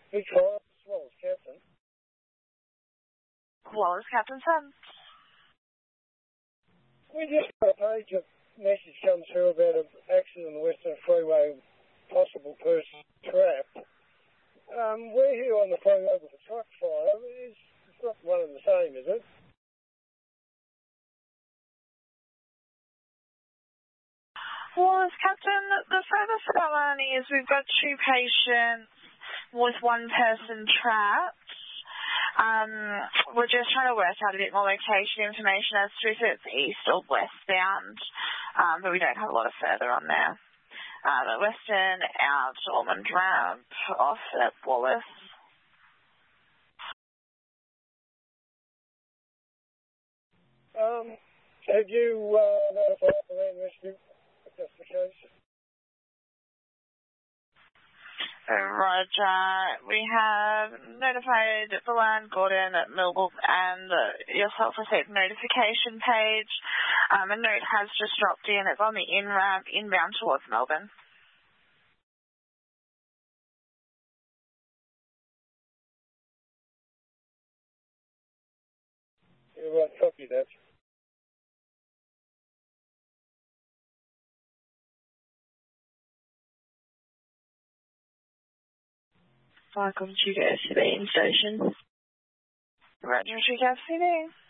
Big fire, Swallows Captain. Wallis, Captain Sun. We just got a page of message come through about an accident on the Western Freeway, possible person trapped. We're here on the freeway with a truck fire. It's not one and the same, is it? Wallis, Captain, the furthest that one is we've got 2 patients with 1 person trapped. We're just trying to work out a bit more location information as to if it's east or westbound, but we don't have a lot of further on there. The Western out Ormond Ramp off at Wallis. Have you notified the land rescue if that's the case? Roger. We have notified the Land Gordon at Millbrook and yourself received notification page. A note has just dropped in. It's on the in-ramp inbound towards Melbourne. Yeah, right, copy that. Welcome to the SCB station. Roger, to SCB.